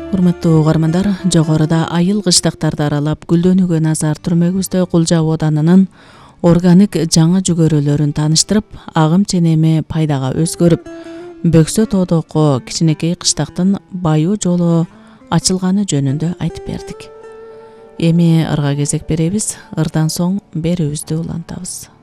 Урматтуу угармандар, жогоруда айыл кыштактарды аралап гүлдөнүүгө назар түрмөгүбүздө Кулжа абаданынын органик жаңы жүгөрөлөрүн тааныштырып, агым ченеми пайдага өзгөрүп, Бөксө тоодоко кичинекей кыштактын байуу жолу ачылганы жөнүндө айтып бердик. Эми ырга кезек беребиз. Ырдан соң берүүбүздү улантабыз.